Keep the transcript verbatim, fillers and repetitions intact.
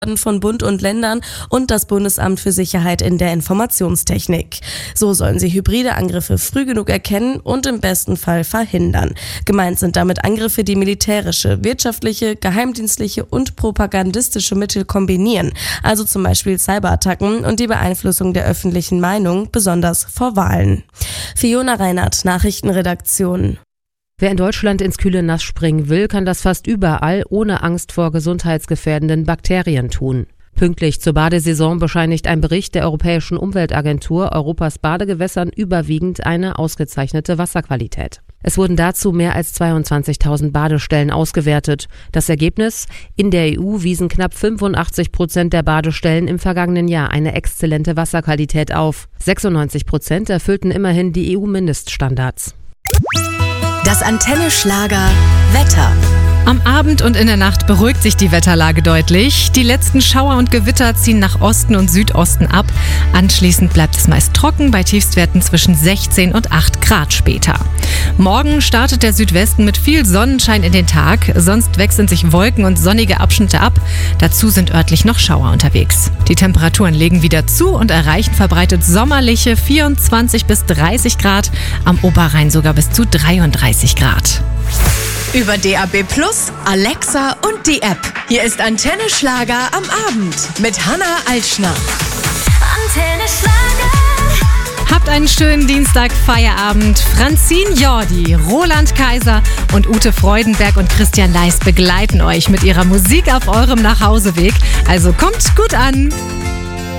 von Bund und Ländern und das Bundesamt für Sicherheit in der Informationstechnik. So sollen sie hybride Angriffe früh genug erkennen und im besten Fall verhindern. Gemeint sind damit Angriffe, die militärische, wirtschaftliche, geheimdienstliche und propagandistische Mittel kombinieren, also zum Beispiel Cyberattacken und die Beeinflussung der öffentlichen Meinung, besonders vor Wahlen. Fiona Reinhardt, Nachrichtenredaktion. Wer in Deutschland ins kühle Nass springen will, kann das fast überall ohne Angst vor gesundheitsgefährdenden Bakterien tun. Pünktlich zur Badesaison bescheinigt ein Bericht der Europäischen Umweltagentur Europas Badegewässern überwiegend eine ausgezeichnete Wasserqualität. Es wurden dazu mehr als zweiundzwanzigtausend Badestellen ausgewertet. Das Ergebnis? In der E U wiesen knapp fünfundachtzig Prozent der Badestellen im vergangenen Jahr eine exzellente Wasserqualität auf. sechsundneunzig Prozent erfüllten immerhin die E U-Mindeststandards. Das Antenne Schlager Wetter. Am Abend und in der Nacht beruhigt sich die Wetterlage deutlich. Die letzten Schauer und Gewitter ziehen nach Osten und Südosten ab. Anschließend bleibt es meist trocken bei Tiefstwerten zwischen sechzehn und acht Grad später. Morgen startet der Südwesten mit viel Sonnenschein in den Tag. Sonst wechseln sich Wolken und sonnige Abschnitte ab. Dazu sind örtlich noch Schauer unterwegs. Die Temperaturen legen wieder zu und erreichen verbreitet sommerliche vierundzwanzig bis dreißig Grad. Am Oberrhein sogar bis zu dreiunddreißig Grad. Über D A B Plus, Alexa und die App. Hier ist Antenne Schlager am Abend mit Hanna Altschner. Antenne Schlager. Habt einen schönen Dienstag, Feierabend. Francine Jordi, Roland Kaiser und Ute Freudenberg und Christian Leist begleiten euch mit ihrer Musik auf eurem Nachhauseweg. Also kommt gut an.